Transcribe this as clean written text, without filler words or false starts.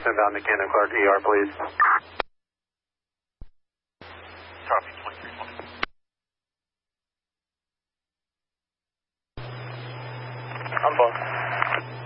send down to Cannon Clark ER, please. Copy, 2320. I'm booked.